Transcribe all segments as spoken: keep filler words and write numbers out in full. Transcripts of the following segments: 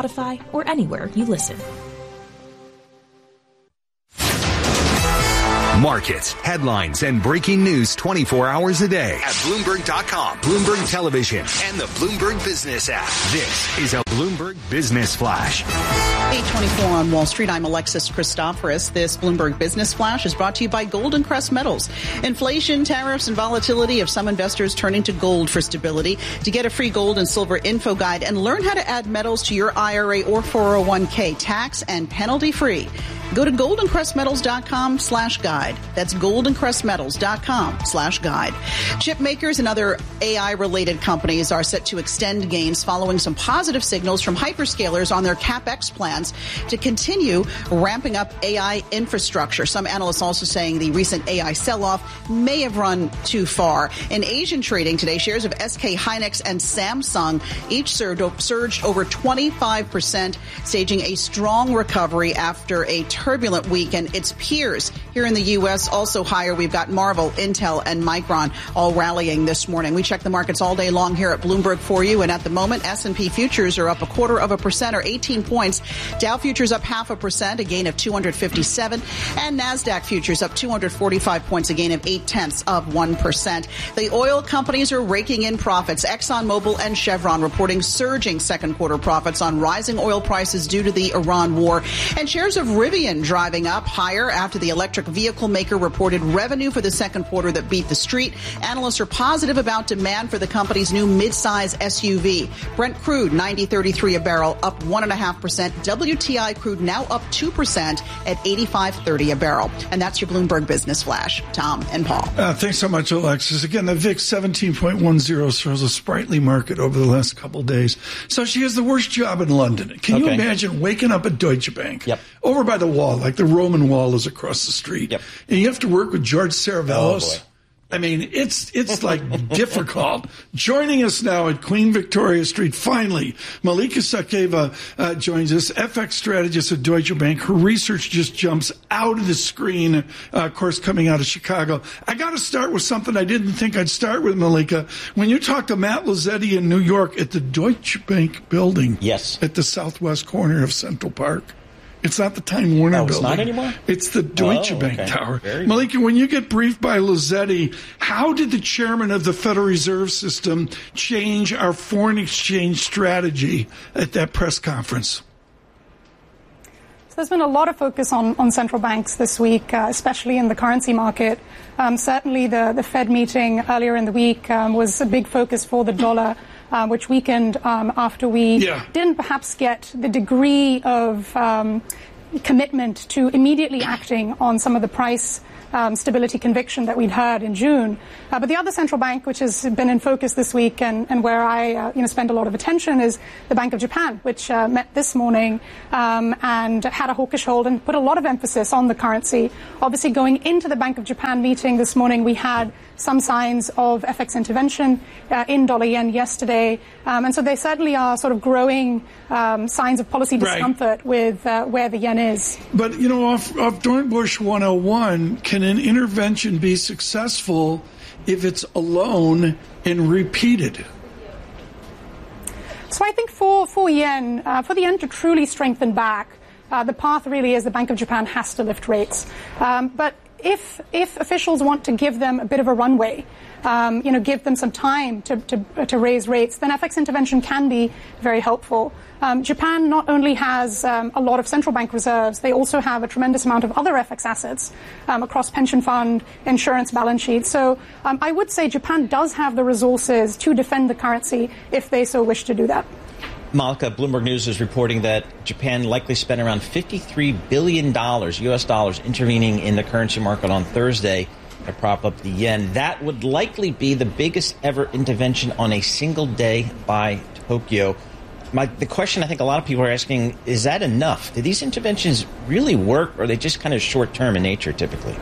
Spotify, or anywhere you listen. Markets, headlines, and breaking news twenty-four hours a day at Bloomberg dot com, Bloomberg Television, and the Bloomberg Business app. This is a Bloomberg Business Flash. eight twenty-four on Wall Street. I'm Alexis Christoforous. This Bloomberg Business Flash is brought to you by Golden Crest Metals. Inflation, tariffs, and volatility of some investors turning to gold for stability. To get a free gold and silver info guide and learn how to add metals to your I R A or four oh one k tax and penalty free, go to golden crest metals dot com slash guide. That's golden crest metals dot com slash guide. Chip makers and other A I-related companies are set to extend gains following some positive signals from hyperscalers on their CapEx plans to continue ramping up A I infrastructure. Some analysts also saying the recent A I sell-off may have run too far. In Asian trading today, shares of S K Hynix and Samsung each surged, surged over twenty-five percent, staging a strong recovery after a turbulent week. And its peers here in the U S also higher. We've got Marvell, Intel, and Micron all rallying this morning. We check the markets all day long here at Bloomberg for you. And at the moment, S and P futures are up a quarter of a percent or eighteen points. Dow futures up half a percent, a gain of two hundred fifty-seven. And NASDAQ futures up two hundred forty-five points, a gain of eight tenths of one percent. The oil companies are raking in profits. ExxonMobil and Chevron reporting surging second quarter profits on rising oil prices due to the Iran war. And shares of Rivian driving up higher after the electric vehicle maker reported revenue for the second quarter that beat the street. Analysts are positive about demand for the company's new midsize S U V. Brent crude ninety thirty-three a barrel, up one point five percent. W T I crude now up two percent at eighty-five thirty a barrel. And that's your Bloomberg Business Flash. Tom and Paul. Uh, thanks so much, Alexis. Again, the V I X seventeen point one zero shows a sprightly market over the last couple of days. So she has the worst job in London. Can okay. you imagine waking up at Deutsche Bank yep. over by the wall, like the Roman wall is across the street, yep. and you have to work with George Saravelos? Oh, I mean, it's it's like difficult. Joining us now at Queen Victoria Street, finally, Malika Sakeva uh, joins us, F X strategist at Deutsche Bank. Her research just jumps out of the screen, uh, of course, coming out of Chicago. I got to start with something I didn't think I'd start with, Malika. When you talk to Matt Lazzetti in New York at the Deutsche Bank building, yes, at the southwest corner of Central Park, it's not the Time Warner oh, it's building. Not anymore? It's the Deutsche oh, Bank okay. Tower. Very Malika, when you get briefed by Lazzetti, how did the chairman of the Federal Reserve System change our foreign exchange strategy at that press conference? So there's been a lot of focus on, on central banks this week, uh, especially in the currency market. Um, certainly the, the Fed meeting earlier in the week um, was a big focus for the dollar. Uh, which weakened um, after we yeah. didn't perhaps get the degree of um, commitment to immediately acting on some of the price um, stability conviction that we'd heard in June. Uh, but the other central bank, which has been in focus this week and, and where I uh, you know, spend a lot of attention, is the Bank of Japan, which uh, met this morning um, and had a hawkish hold and put a lot of emphasis on the currency. Obviously, going into the Bank of Japan meeting this morning, we had some signs of F X intervention uh, in dollar yen yesterday. Um, and so they certainly are sort of growing um, signs of policy discomfort right. with uh, where the yen is. But, you know, off, off Dornbush one oh one, can an intervention be successful if it's alone and repeated? So I think for, for yen, uh, for the yen to truly strengthen back, uh, the path really is the Bank of Japan has to lift rates. Um, but If if officials want to give them a bit of a runway, um, you know, give them some time to, to to raise rates, then F X intervention can be very helpful. Um, Japan not only has um, a lot of central bank reserves, they also have a tremendous amount of other F X assets um, across pension fund, insurance balance sheets. So um, I would say Japan does have the resources to defend the currency if they so wish to do that. Malika, Bloomberg News is reporting that Japan likely spent around fifty-three billion dollars, U S dollars, intervening in the currency market on Thursday to prop up the yen. That would likely be the biggest ever intervention on a single day by Tokyo. My, the question I think a lot of people are asking, is that enough? Do these interventions really work, or are they just kind of short-term in nature typically?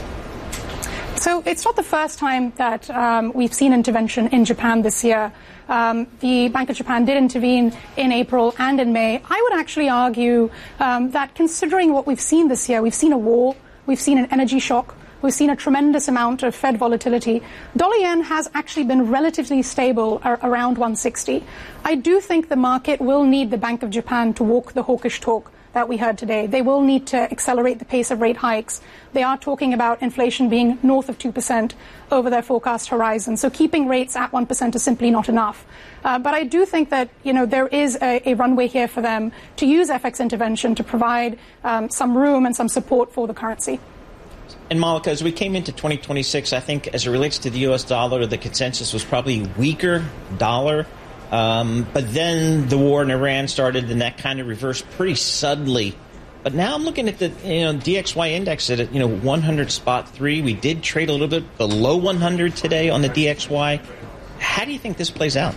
So it's not the first time that um, we've seen intervention in Japan this year. Um, the Bank of Japan did intervene in April and in May. I would actually argue um, that considering what we've seen this year, we've seen a war, we've seen an energy shock, We've seen a tremendous amount of Fed volatility. Dollar yen has actually been relatively stable ar- around one sixty. I do think the market will need the Bank of Japan to walk the hawkish talk that we heard today. They will need to accelerate the pace of rate hikes. They are talking about inflation being north of two percent over their forecast horizon. So keeping rates at one percent is simply not enough. Uh, but I do think that, you know, there is a, a runway here for them to use F X intervention to provide um, some room and some support for the currency. And Malika, as we came into twenty twenty-six, I think as it relates to the U S dollar, the consensus was probably weaker dollar. Um, but then the war in Iran started, and that kind of reversed pretty suddenly. But now I'm looking at the you know D X Y index at you know one hundred spot three. We did trade a little bit below one hundred today on the D X Y. How do you think this plays out?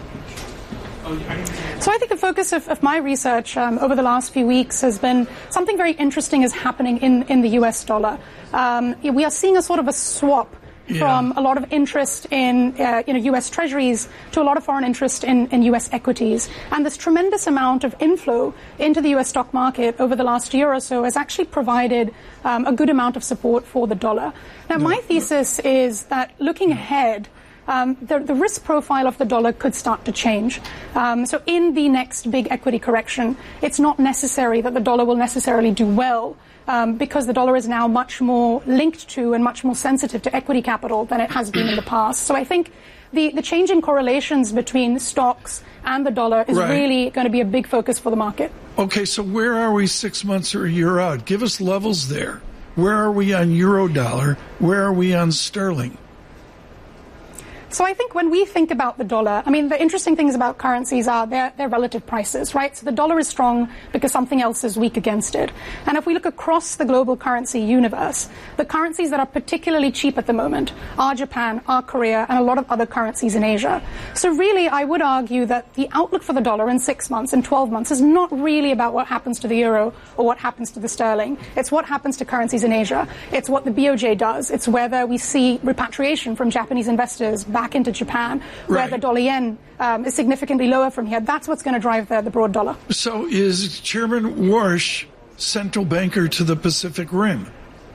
So I think the focus of, of my research um, over the last few weeks has been something very interesting is happening in, in the U S dollar. Um, we are seeing a sort of a swap yeah. from a lot of interest in uh, you know U S Treasuries to a lot of foreign interest in, in U S equities. And this tremendous amount of inflow into the U S stock market over the last year or so has actually provided um, a good amount of support for the dollar. Now, my thesis is that looking ahead, Um, the, the risk profile of the dollar could start to change. Um, so in the next big equity correction, it's not necessary that the dollar will necessarily do well um, because the dollar is now much more linked to and much more sensitive to equity capital than it has been in the past. So I think the, the changing correlations between stocks and the dollar is right. really going to be a big focus for the market. Okay, so where are we six months or a year out? Give us levels there. Where are we on euro dollar? Where are we on sterling? So I think when we think about the dollar, I mean, the interesting things about currencies are their, their relative prices, right? So the dollar is strong because something else is weak against it. And if we look across the global currency universe, the currencies that are particularly cheap at the moment are Japan, are Korea, and a lot of other currencies in Asia. So really, I would argue that the outlook for the dollar in six months and twelve months is not really about what happens to the euro or what happens to the sterling. It's what happens to currencies in Asia. It's what the B O J does. It's whether we see repatriation from Japanese investors back back into Japan, where right. the dollar yen um, is significantly lower from here. That's what's going to drive the, the broad dollar. So is Chairman Warsh central banker to the Pacific Rim?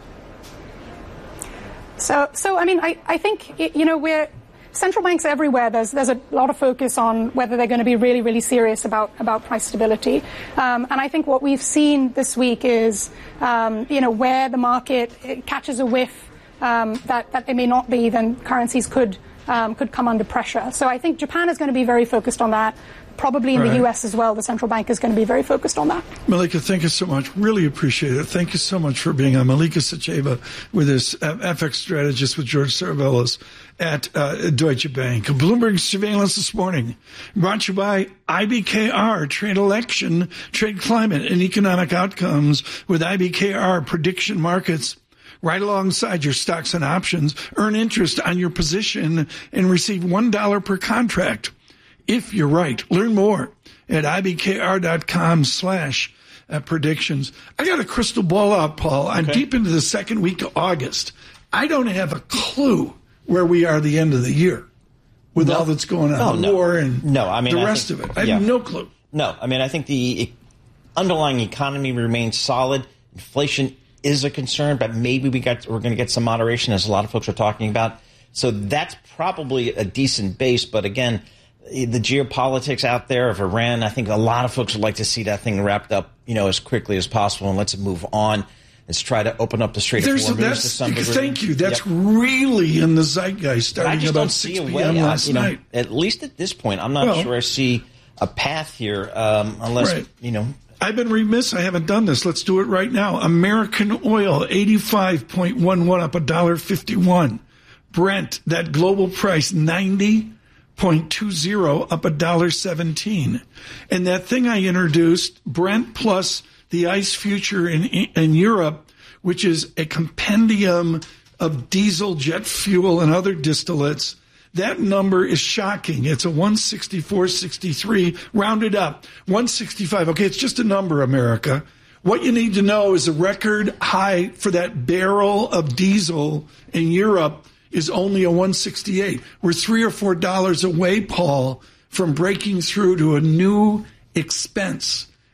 So, so I mean, I, I think, you know, we're central banks everywhere. There's there's a lot of focus on whether they're going to be really, really serious about, about price stability. Um, and I think what we've seen this week is, um, you know, where the market catches a whiff um, that, that they may not be, then currencies could Um, could come under pressure. So I think Japan is going to be very focused on that. Probably in right. the U S as well, the central bank is going to be very focused on that. Malika, thank you so much. Really appreciate it. Thank you so much for being on. Malika Sacheva with us, F X strategist with George Saravelis at uh, Deutsche Bank. Bloomberg Surveillance this morning brought to you by I B K R, Trade Election, Trade Climate, and Economic Outcomes with I B K R Prediction Markets. Right alongside your stocks and options, earn interest on your position and receive one dollar per contract if you're right. Learn more at ibkr.com slash predictions. I got a crystal ball out, Paul. I'm okay. deep into the second week of August. I don't have a clue where we are at the end of the year with no. all that's going on, oh, the no. war and no, I mean, the I rest think, of it. I yeah. have no clue. No, I mean, I think the underlying economy remains solid. Inflation is a concern, but maybe we got we're going to get some moderation, as a lot of folks are talking about. So that's probably a decent base. But again, the geopolitics out there of Iran, I think a lot of folks would like to see that thing wrapped up, you know, as quickly as possible, and let's move on. Let's try to open up the Strait of Hormuz to some degree. Thank you. That's yep. really in the zeitgeist starting about six p.m. last you know, night. At least at this point, I'm not well, sure I see a path here, um, unless right. you know. I've been remiss. I haven't done this. Let's do it right now. American oil, eighty-five point one one, up one dollar fifty-one. Brent, that global price, ninety point two zero, up one dollar seventeen. And that thing I introduced, Brent plus the ICE future in, in Europe, which is a compendium of diesel, jet fuel, and other distillates, that number is shocking. It's a one sixty-four sixty-three, rounded up, one sixty-five. Okay, it's just a number, America. What you need to know is a record high for that barrel of diesel in Europe is only a one sixty-eight. We're three or four dollars away, Paul, from breaking through to a new expense.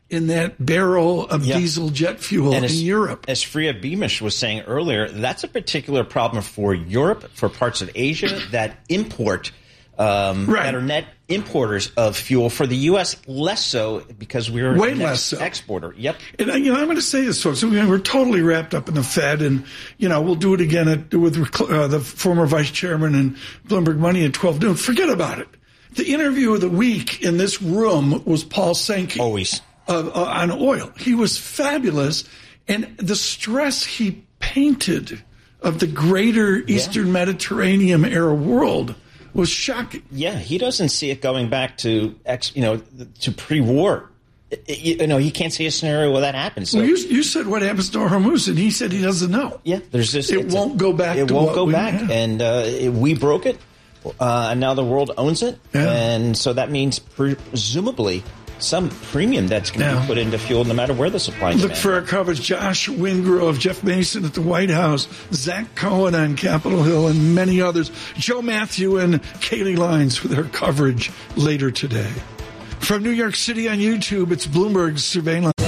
in that barrel of yeah. diesel jet fuel and in as, Europe. As Freya Beamish was saying earlier, that's a particular problem for Europe, for parts of Asia that import, um, right. that are net importers of fuel. For the U S, less so because we're way an less ex- so. exporter. Yep. And you know, I'm going to say this, folks. We're totally wrapped up in the Fed, and you know, we'll do it again at, with uh, the former vice chairman and Bloomberg Money at twelve noon. Forget about it. The interview of the week in this room was Paul Sankey. Always. Uh, uh, on oil. He was fabulous. And the stress he painted of the greater Eastern yeah. Mediterranean era world was shocking. Yeah, he doesn't see it going back to, ex, you know, to pre-war. You know, he can't see a scenario where that happens. So. Well, you, you said what happens to Hormuz, and he said he doesn't know. Yeah, there's this. It won't a, go back. It to won't what go we back, have. and uh, it, we broke it, uh, and now the world owns it, yeah. and so that means presumably some premium that's going to yeah. be put into fuel no matter where the supply is. Look for our coverage. Josh Wingrove, Jeff Mason at the White House, Zach Cohen on Capitol Hill, and many others. Joe Matthew and Kaylee Lyons with her coverage later today. From New York City on YouTube, it's Bloomberg Surveillance.